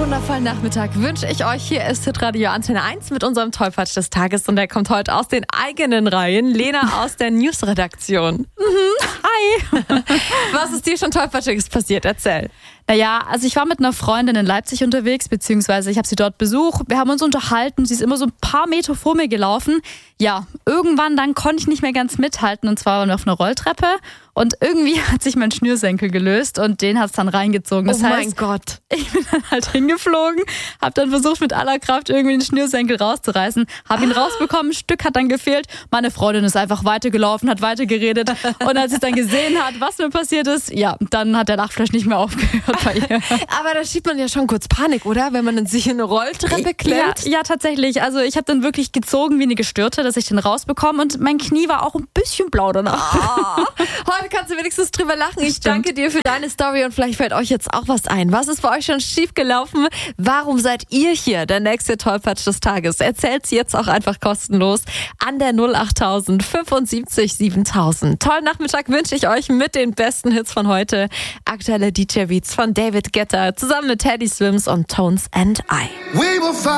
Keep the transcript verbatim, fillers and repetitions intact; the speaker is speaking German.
wundervollen Nachmittag wünsche ich euch. Hier ist Hitradio Antenne eins mit unserem Tollpatsch des Tages und der kommt heute aus den eigenen Reihen. Lena aus der Newsredaktion. Mhm. Hi. Was ist dir schon Tollpatschiges passiert? Erzähl. Naja, also ich war mit einer Freundin in Leipzig unterwegs, beziehungsweise ich habe sie dort besucht. Wir haben uns unterhalten, sie ist immer so ein paar Meter vor mir gelaufen. Ja, irgendwann dann konnte ich nicht mehr ganz mithalten und zwar auf einer Rolltreppe. Und irgendwie hat sich mein Schnürsenkel gelöst und den hat es dann reingezogen. Das oh heißt, mein Gott. Ich bin dann halt hingeflogen, habe dann versucht mit aller Kraft irgendwie den Schnürsenkel rauszureißen, habe ihn rausbekommen, ein Stück hat dann gefehlt. Meine Freundin ist einfach weitergelaufen, hat weitergeredet und als sie dann gesehen hat, was mir passiert ist, ja, dann hat der Lachflash nicht mehr aufgehört bei ihr. Aber da schiebt man ja schon kurz Panik, oder? Wenn man sich in eine Rolltreppe klemmt. Ja, ja, tatsächlich. Also ich habe dann wirklich gezogen wie eine Gestörte, dass ich den rausbekomme und mein Knie war auch ein bisschen blau danach. Oh, heute kannst du wenigstens drüber lachen. Ich Stimmt. danke dir für deine Story und vielleicht fällt euch jetzt auch was ein. Was ist bei euch schon schief gelaufen? Warum seid ihr hier der nächste Tollpatsch des Tages? Erzählt's jetzt auch einfach kostenlos an der null acht fünfundsiebzig siebentausend. Tollen Nachmittag wünsche ich euch mit den besten Hits von heute. Aktuelle D J-Beats von David Guetta zusammen mit Teddy Swims und Tones and I.